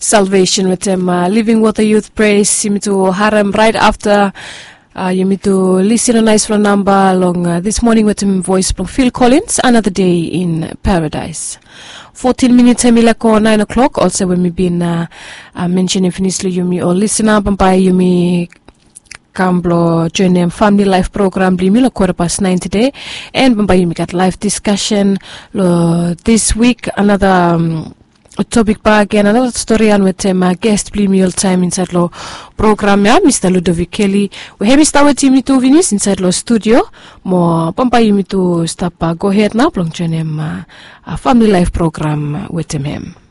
salvation with them. Living Water Youth Praise. You need to harem right after. You need to listen a nice number along this morning with him voice from Phil Collins. Another Day in Paradise. 14 minutes milako 9 o'clock. Also when we been mentioning finishly you me or listener by you me. Kamblo join family life program blimilo 9:15 today and bambayimi got live discussion this week another topic pa again another story and with my guest blimil time inside lo program ya Mr. Ludovic Kelly we have started to meet Vinis inside lo studio mo bambayimi to stop go ahead now plong join family life program with him.